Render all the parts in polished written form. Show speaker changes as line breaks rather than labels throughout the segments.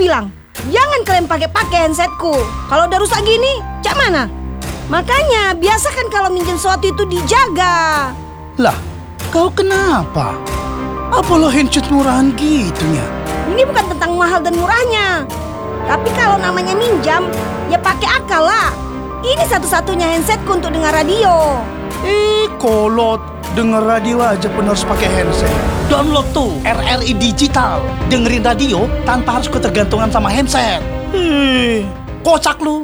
bilang, jangan kalian pakai handsetku. Kalau udah rusak gini, cak mana? Makanya biasakan kalau minjem sesuatu itu dijaga.
Lah, kau kenapa? Apa lo handset murahan gitunya?
Ini bukan tentang mahal dan murahnya, tapi kalau namanya minjam, ya pakai akal lah. Ini satu-satunya handsetku untuk dengar radio.
Kolot, denger radio aja pun harus pakai handset. Download tuh RRI Digital, dengerin radio tanpa harus ketergantungan sama handset. Kocak lu.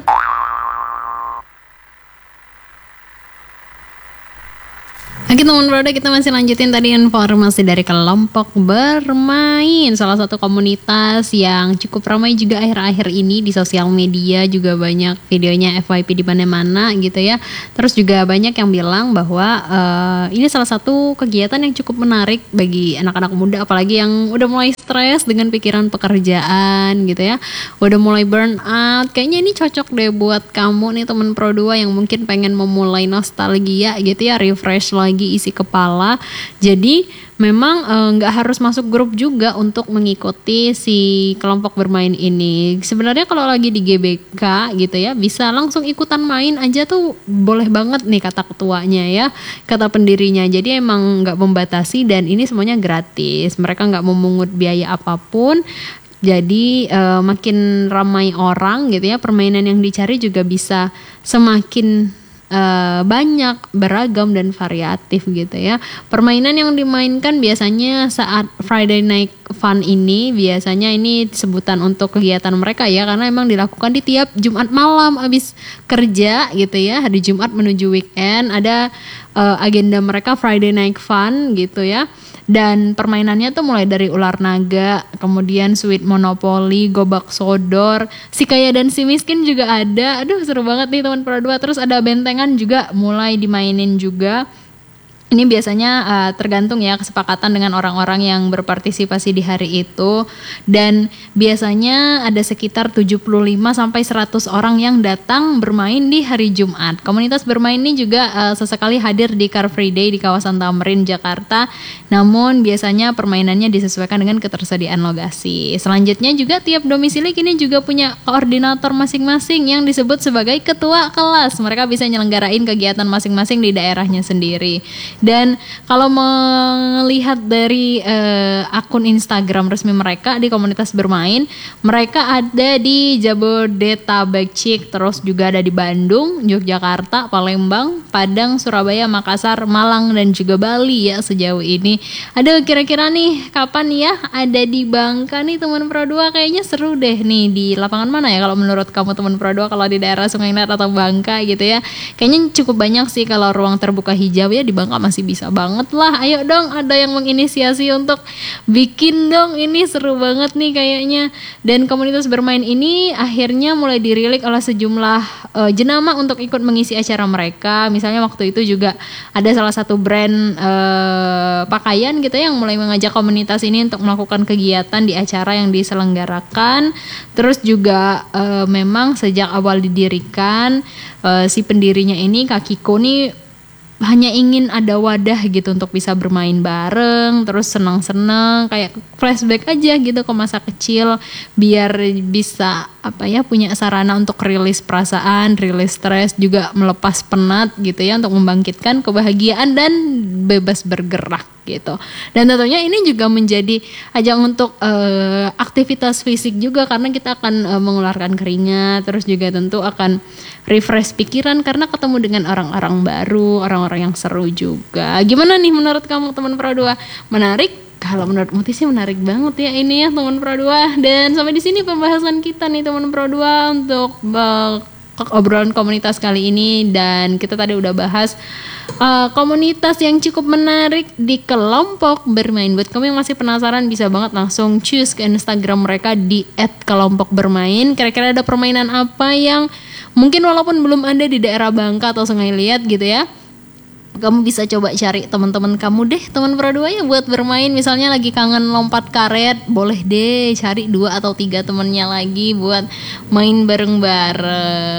Oke teman Proda, kita masih lanjutin tadi informasi dari kelompok bermain, salah satu komunitas yang cukup ramai juga akhir-akhir ini di sosial media, juga banyak videonya FYP di mana-mana gitu ya. Terus juga banyak yang bilang bahwa ini salah satu kegiatan yang cukup menarik bagi anak-anak muda, apalagi yang udah mulai stres dengan pikiran pekerjaan gitu ya, udah mulai burn out. Kayaknya ini cocok deh buat kamu nih teman Pro 2 yang mungkin pengen memulai nostalgia gitu ya, refresh lagi isi kepala. Jadi memang nggak harus masuk grup juga untuk mengikuti si kelompok bermain ini. Sebenarnya kalau lagi di GBK gitu ya, bisa langsung ikutan main aja tuh boleh banget nih kata ketuanya ya, kata pendirinya. Jadi emang nggak membatasi dan ini semuanya gratis. Mereka nggak memungut biaya apapun. Jadi makin ramai orang gitu ya, permainan yang dicari juga bisa semakin banyak, beragam dan variatif gitu ya. Permainan yang dimainkan biasanya saat Friday Night Fun ini, biasanya ini sebutan untuk kegiatan mereka ya, karena emang dilakukan di tiap Jumat malam abis kerja gitu ya, hari Jumat menuju weekend. Ada agenda mereka Friday Night Fun gitu ya. Dan permainannya tuh mulai dari ular naga, kemudian sweet monopoly, gobak sodor, si kaya dan si miskin juga ada. Aduh seru banget nih teman Pro 2. Terus ada bentengan juga mulai dimainin juga. Ini biasanya tergantung ya kesepakatan dengan orang-orang yang berpartisipasi di hari itu. Dan biasanya ada sekitar 75 sampai 100 orang yang datang bermain di hari Jumat. Komunitas bermain ini juga sesekali hadir di Car Free Day di kawasan Tamrin, Jakarta. Namun biasanya permainannya disesuaikan dengan ketersediaan lokasi. Selanjutnya juga tiap domisili kini juga punya koordinator masing-masing yang disebut sebagai ketua kelas. Mereka bisa nyelenggarain kegiatan masing-masing di daerahnya sendiri. Dan kalau melihat dari akun Instagram resmi mereka di komunitas bermain, mereka ada di Jabodetabek, terus juga ada di Bandung, Yogyakarta, Palembang, Padang, Surabaya, Makassar, Malang, dan juga Bali ya sejauh ini. Aduh kira-kira nih kapan ya ada di Bangka nih teman Pro 2, kayaknya seru deh nih. Di lapangan mana ya kalau menurut kamu teman Pro 2, kalau di daerah Sungai Net atau Bangka gitu ya? Kayaknya cukup banyak sih kalau ruang terbuka hijau ya di Bangka masih bisa banget lah. Ayo dong ada yang menginisiasi untuk bikin dong, ini seru banget nih kayaknya. Dan komunitas bermain ini akhirnya mulai dirilik oleh sejumlah jenama untuk ikut mengisi acara mereka. Misalnya waktu itu juga ada salah satu brand pakaian gitu yang mulai mengajak komunitas ini untuk melakukan kegiatan di acara yang diselenggarakan. Terus juga memang sejak awal didirikan si pendirinya ini Kak Kiko nih hanya ingin ada wadah gitu untuk bisa bermain bareng, terus senang-senang, kayak flashback aja gitu ke masa kecil, biar bisa punya sarana untuk rilis perasaan, rilis stres, juga melepas penat gitu ya, untuk membangkitkan kebahagiaan dan bebas bergerak gitu. Dan tentunya ini juga menjadi ajang untuk aktivitas fisik juga, karena kita akan mengeluarkan keringat, terus juga tentu akan refresh pikiran karena ketemu dengan orang-orang baru, orang-orang yang seru juga. Gimana nih menurut kamu teman Pro 2? Menarik? Kalau menurut Muti sih menarik banget ya ini ya teman Pro 2. Dan sampai di sini pembahasan kita nih teman Pro 2 untuk obrolan komunitas kali ini. Dan kita tadi udah bahas komunitas yang cukup menarik di kelompok bermain. Buat kamu yang masih penasaran, bisa banget langsung choose ke Instagram mereka di @kelompokbermain. Kira-kira ada permainan apa yang mungkin walaupun belum ada di daerah Bangka atau Sungai Liat gitu ya, kamu bisa coba cari teman-teman kamu deh, teman Pro 2 ya, buat bermain. Misalnya lagi kangen lompat karet, boleh deh cari 2 atau 3 temennya lagi buat main bareng-bareng.